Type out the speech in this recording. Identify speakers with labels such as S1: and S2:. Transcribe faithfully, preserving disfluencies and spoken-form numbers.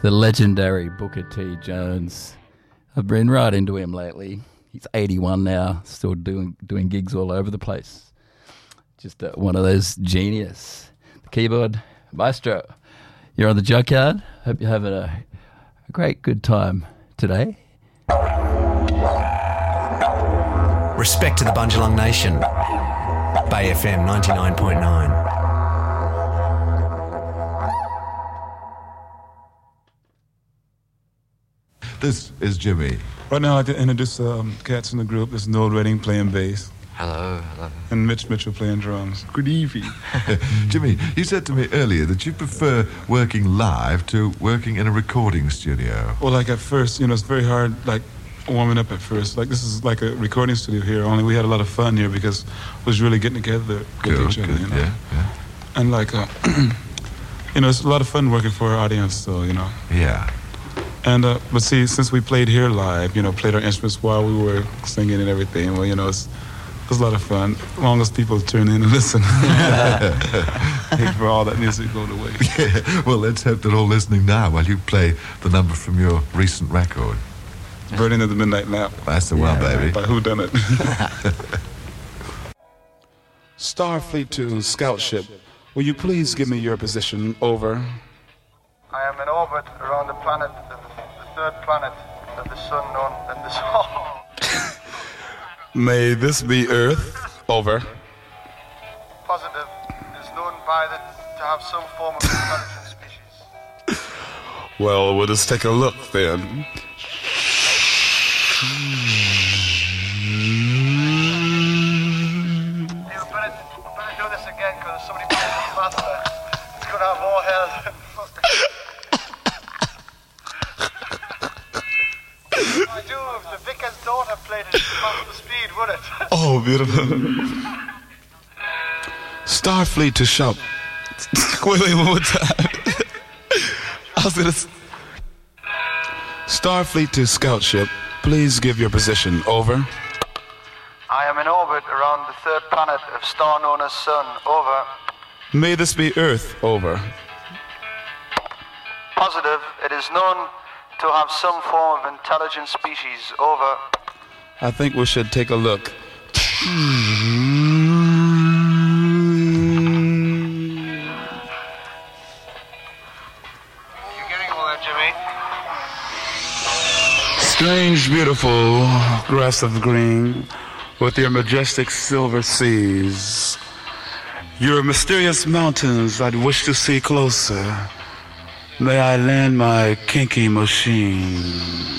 S1: the legendary Booker T. Jones. I've been right into him lately. He's eighty-one now, still doing doing gigs all over the place. Just uh, one of those genius. The keyboard maestro. You're on the Junkyard. Hope you're having a, a great good time today.
S2: Respect to the Bundjalung Nation. Bay F M ninety-nine point nine.
S3: This is Jimmy.
S4: Right now, I'd like to introduce um, cats in the group. This is Noel Redding playing bass.
S5: Hello, hello.
S4: And Mitch Mitchell playing drums. Good evening.
S3: Jimmy, you said to me earlier that you prefer working live to working in a recording studio.
S4: Well, like at first, you know, it's very hard, like, warming up at first. Like, this is like a recording studio here, only we had a lot of fun here because we was really getting together with
S3: Good,
S4: each other,
S3: good,
S4: you know.
S3: yeah, yeah.
S4: And, like, uh, you know, it's a lot of fun working for our audience, so, you know.
S3: Yeah.
S4: And, uh, but see, since we played here live, you know, played our instruments while we were singing and everything, well, you know, it's, it's a lot of fun, as long as people tune in and listen. Hate for all that music going away.
S3: Yeah. Well, let's hope they're all listening now while you play the number from your recent record.
S4: Burning of the Midnight Nap.
S3: That's the one,
S4: Yeah,
S3: baby.
S4: By Whodunit. Starfleet to Scout Ship. Will you please give me your position? Over.
S6: I am in orbit around the planet, the, the third planet of the sun known as the sun.
S4: May this be Earth? Over.
S6: Positive is known by the to have some form of intelligent species.
S4: Well, we'll just take a look then.
S6: Hey, we better, we better do this again because there's somebody playing the master. It's going to have more hell. I do if the vicar's daughter played it at master speed, would it?
S4: Oh, beautiful. Starfleet to shop. Wait, wait, one more time. I was gonna. S- Starfleet to Scout Ship. Please give your position. Over.
S6: I am in orbit around the third planet of star known as Sun. Over.
S4: May this be Earth. Over.
S6: Positive, it is known to have some form of intelligent species. Over.
S4: I think we should take a look.
S6: You getting all that, Jimmy?
S4: Strange, beautiful grass of green with your majestic silver seas. Your mysterious mountains I'd wish to see closer. May I land my kinky machine.